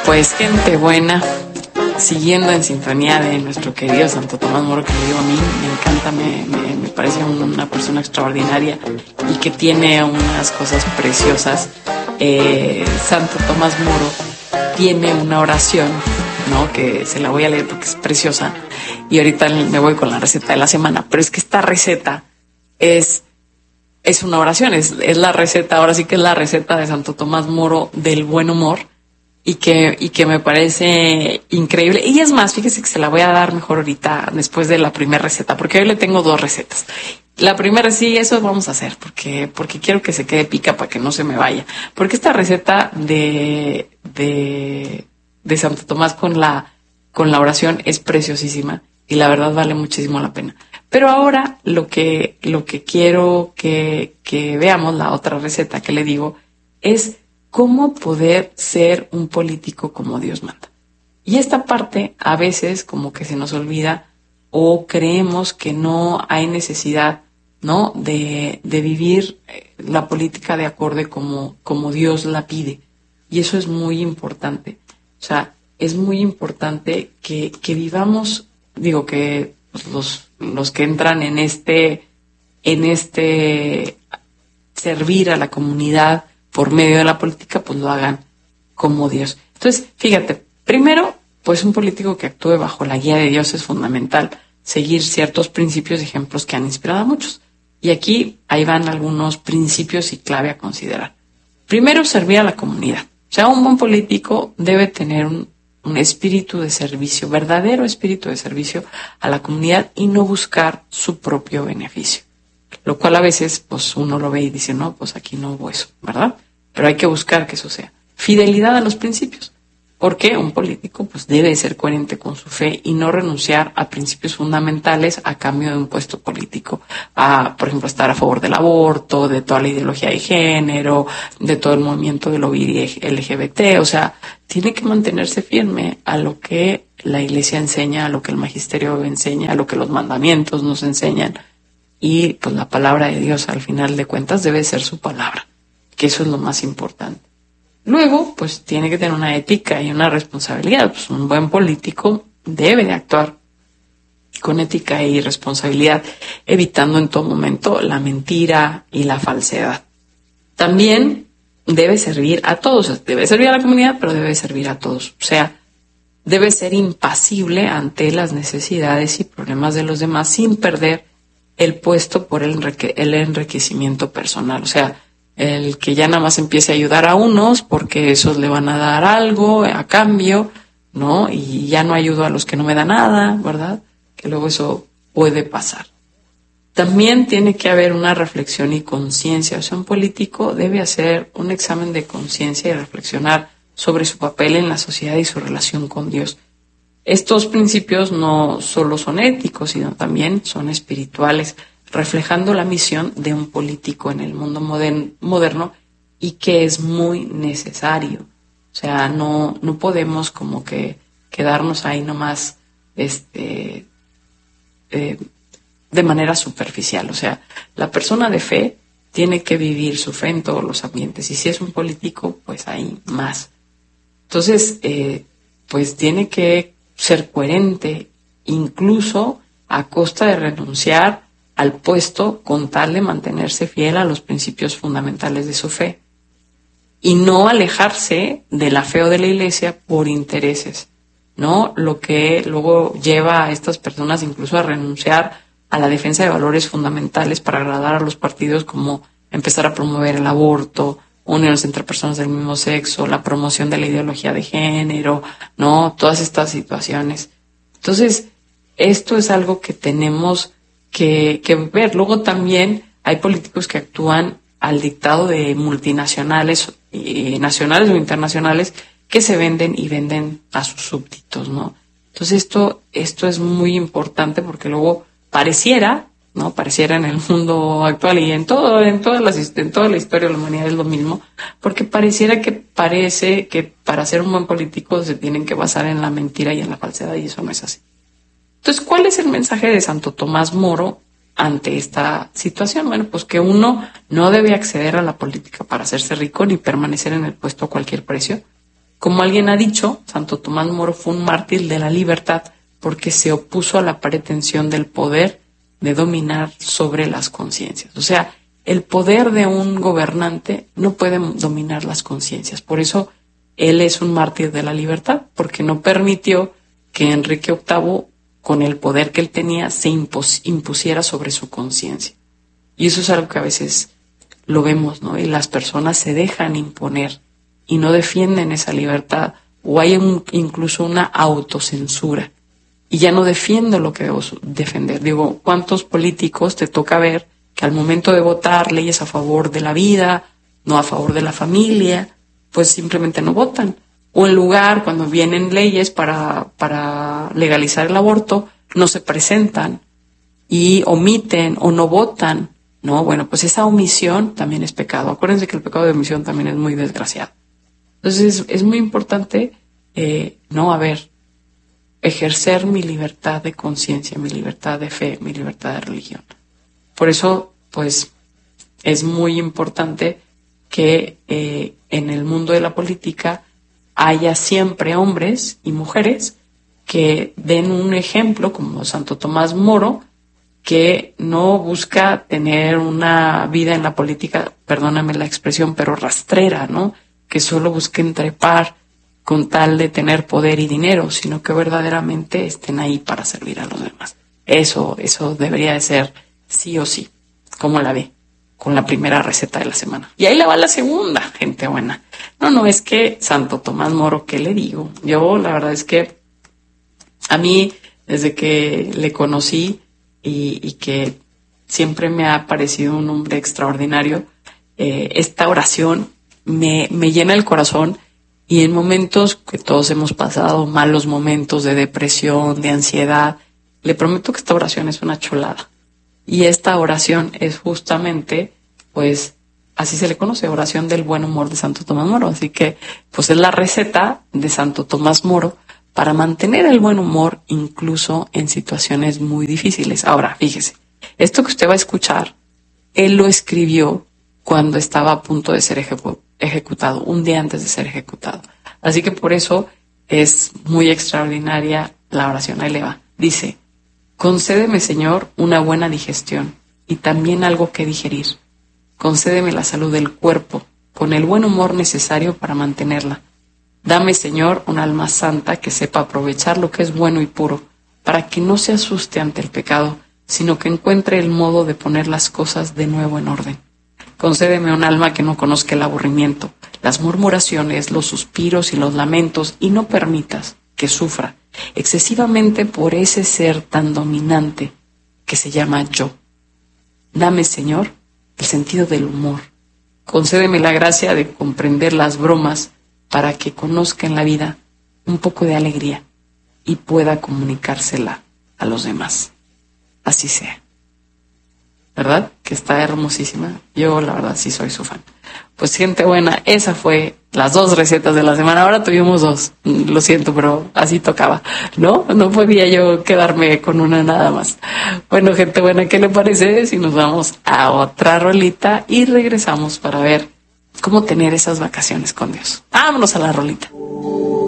Pues gente buena, siguiendo en sintonía de nuestro querido Santo Tomás Moro, que le digo a mí, me encanta, me parece una persona extraordinaria y que tiene unas cosas preciosas. Santo Tomás Moro tiene una oración, ¿no? Que se la voy a leer porque es preciosa y ahorita me voy con la receta de la semana, pero es que esta receta es una oración, es la receta, ahora sí que es la receta de Santo Tomás Moro del buen humor. Y que me parece increíble. Y es más, fíjese que se la voy a dar mejor ahorita, después de la primera receta, porque hoy le tengo dos recetas. La primera sí, eso vamos a hacer, porque quiero que se quede pica para que no se me vaya. Porque esta receta de Santo Tomás con la oración es preciosísima y la verdad vale muchísimo la pena. Pero ahora lo que quiero que veamos, la otra receta que le digo, es cómo poder ser un político como Dios manda. Y esta parte a veces como que se nos olvida o creemos que no hay necesidad, ¿no? de vivir la política de acorde como Dios la pide. Y eso es muy importante. O sea, es muy importante que vivamos, digo que los que entran en este servir a la comunidad por medio de la política, pues lo hagan como Dios. Entonces, fíjate, primero, pues un político que actúe bajo la guía de Dios es fundamental, seguir ciertos principios y ejemplos que han inspirado a muchos. Y aquí, ahí van algunos principios y clave a considerar. Primero, servir a la comunidad. O sea, un buen político debe tener un espíritu de servicio, verdadero espíritu de servicio a la comunidad y no buscar su propio beneficio. Lo cual a veces pues uno lo ve y dice, no, pues aquí no hubo eso, ¿verdad? Pero hay que buscar que eso sea. Fidelidad a los principios. Porque un político pues debe ser coherente con su fe y no renunciar a principios fundamentales a cambio de un puesto político. Por ejemplo, estar a favor del aborto, de toda la ideología de género, de todo el movimiento del lobby LGBT. O sea, tiene que mantenerse firme a lo que la Iglesia enseña, a lo que el magisterio enseña, a lo que los mandamientos nos enseñan. Y pues la palabra de Dios al final de cuentas debe ser su palabra, que eso es lo más importante. Luego, pues tiene que tener una ética y una responsabilidad. Pues un buen político debe de actuar con ética y responsabilidad, evitando en todo momento la mentira y la falsedad. También debe servir a todos, debe servir a la comunidad, pero debe servir a todos. O sea, debe ser impasible ante las necesidades y problemas de los demás sin perder el puesto por el enriquecimiento personal. O sea, el que ya nada más empiece a ayudar a unos porque esos le van a dar algo a cambio, ¿no? Y ya no ayudo a los que no me dan nada, ¿verdad? Que luego eso puede pasar. También tiene que haber una reflexión y conciencia. O sea, un político debe hacer un examen de conciencia y reflexionar sobre su papel en la sociedad y su relación con Dios. Estos principios no solo son éticos, sino también son espirituales, reflejando la misión de un político en el mundo moderno y que es muy necesario. O sea, no podemos como que quedarnos ahí nomás de manera superficial. O sea, la persona de fe tiene que vivir su fe en todos los ambientes y si es un político, pues hay más. Entonces, pues tiene que ser coherente, incluso a costa de renunciar al puesto con tal de mantenerse fiel a los principios fundamentales de su fe y no alejarse de la fe o de la Iglesia por intereses, ¿no? Lo que luego lleva a estas personas incluso a renunciar a la defensa de valores fundamentales para agradar a los partidos, como empezar a promover el aborto, uniones entre personas del mismo sexo, la promoción de la ideología de género, ¿no? Todas estas situaciones. Entonces, esto es algo que tenemos que ver. Luego también hay políticos que actúan al dictado de multinacionales, nacionales o internacionales, que se venden y venden a sus súbditos, ¿no? Entonces, esto es muy importante porque luego pareciera, ¿no? Pareciera en el mundo actual y en toda la historia de la humanidad es lo mismo, porque parece que para ser un buen político se tienen que basar en la mentira y en la falsedad, y eso no es así. Entonces, ¿cuál es el mensaje de Santo Tomás Moro ante esta situación? Bueno, pues que uno no debe acceder a la política para hacerse rico ni permanecer en el puesto a cualquier precio, Como alguien ha dicho, Santo Tomás Moro fue un mártir de la libertad porque se opuso a la pretensión del poder de dominar sobre las conciencias. O sea, el poder de un gobernante no puede dominar las conciencias. Por eso él es un mártir de la libertad, porque no permitió que Enrique VIII, con el poder que él tenía, se impusiera sobre su conciencia. Y eso es algo que a veces lo vemos, ¿no? Y las personas se dejan imponer y no defienden esa libertad, o hay incluso una autocensura. Y ya no defiendo lo que debo defender. Digo, ¿cuántos políticos te toca ver que al momento de votar leyes a favor de la vida, no a favor de la familia, pues simplemente no votan? O en lugar, cuando vienen leyes para legalizar el aborto, no se presentan y omiten o no votan. No, bueno, pues esa omisión también es pecado. Acuérdense que el pecado de omisión también es muy desgraciado. Entonces es muy importante, ejercer mi libertad de conciencia, mi libertad de fe, mi libertad de religión. Por eso, pues, es muy importante que en el mundo de la política haya siempre hombres y mujeres que den un ejemplo, como Santo Tomás Moro, que no busca tener una vida en la política, perdóname la expresión, pero rastrera, ¿no? Que solo busquen trepar con tal de tener poder y dinero, sino que verdaderamente estén ahí para servir a los demás. Eso debería de ser sí o sí. ¿Cómo la ve? Con la primera receta de la semana. Y ahí le va la segunda, gente buena. No, es que Santo Tomás Moro, ¿qué le digo? Yo la verdad es que a mí, desde que le conocí y que siempre me ha parecido un hombre extraordinario, esta oración me llena el corazón. Y en momentos que todos hemos pasado, malos momentos de depresión, de ansiedad, le prometo que esta oración es una chulada. Y esta oración es justamente, pues, así se le conoce, oración del buen humor de Santo Tomás Moro. Así que, pues, es la receta de Santo Tomás Moro para mantener el buen humor incluso en situaciones muy difíciles. Ahora, fíjese, esto que usted va a escuchar, él lo escribió cuando estaba a punto de ser ejecutado, un día antes de ser ejecutado. Así que por eso es muy extraordinaria la oración. Ahí le va. Dice: concédeme, Señor, una buena digestión y también algo que digerir. Concédeme la salud del cuerpo, con el buen humor necesario para mantenerla. Dame, Señor, un alma santa que sepa aprovechar lo que es bueno y puro, para que no se asuste ante el pecado, sino que encuentre el modo de poner las cosas de nuevo en orden. Concédeme un alma que no conozca el aburrimiento, las murmuraciones, los suspiros y los lamentos, y no permitas que sufra excesivamente por ese ser tan dominante que se llama yo. Dame, Señor, el sentido del humor. Concédeme la gracia de comprender las bromas para que conozca en la vida un poco de alegría y pueda comunicársela a los demás. Así sea. ¿Verdad? Que está hermosísima. Yo, la verdad, sí soy su fan. Pues, gente buena, esa fue las 2 recetas de la semana. Ahora tuvimos 2. Lo siento, pero así tocaba. No podía yo quedarme con una nada más. Bueno, gente buena, ¿qué le parece si nos vamos a otra rolita y regresamos para ver cómo tener esas vacaciones con Dios? Vámonos a la rolita.